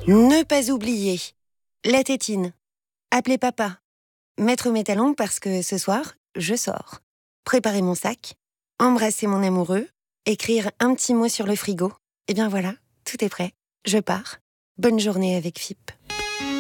Ne pas oublier. La tétine. Appeler papa. Mettre mes talons parce que ce soir, je sors. Préparer mon sac. Embrasser mon amoureux. Écrire un petit mot sur le frigo. Et bien voilà, tout est prêt. Je pars. Bonne journée avec FIP.